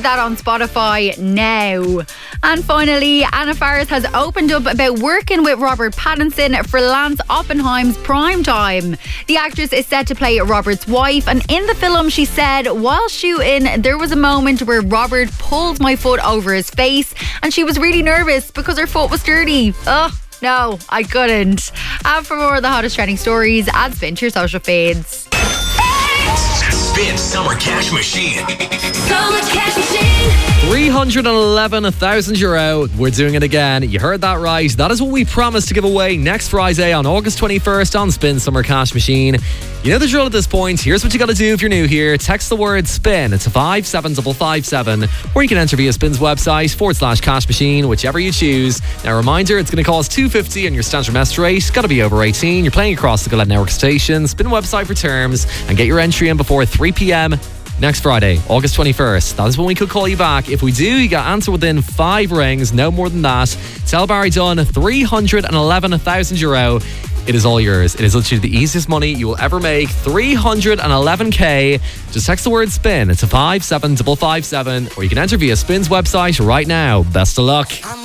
leave that on Spotify now. And finally, Anna Faris has opened up about working with Robert Pattinson for Lance Oppenheim's Prime Time. The actress is set to play Robert's wife, and in the film she said, while shooting, there was a moment where Robert pulled my foot over his face and she was really nervous because her foot was dirty. Ugh. No, I couldn't. And for more of the hottest trending stories, add Spin to your social feeds. Spin Summer Cash Machine. Summer Cash Machine. €311,000. We're doing it again. You heard that right. That is what we promised to give away next Friday on August 21st on Spin Summer Cash Machine. You know the drill at this point. Here's what you got to do if you're new here. Text the word SPIN to 57557, or you can enter via Spin's website /cash machine, whichever you choose. Now, reminder, it's going to cost $2.50 on your standard message rate. Got to be over 18. You're playing across the Gillette Network station. Spin website for terms and get your entry in before 3 p.m. next Friday, August 21st. That is when we could call you back. If we do, you got to answer within 5 rings, no more than that. Tell Barry Dunn, €311,000. It is all yours. It is literally the easiest money you will ever make. $311K. Just text the word SPIN to 57557, or you can enter via Spin's website right now. Best of luck.